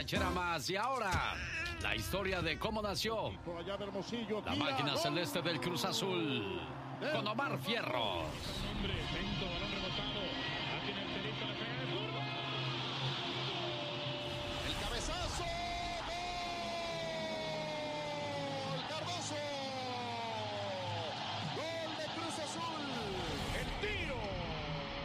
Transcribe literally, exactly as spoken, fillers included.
borrachera más. Y ahora, la historia de cómo nació la máquina celeste del Cruz Azul, con Omar Fierros. Hombre, lento, balón rebotado.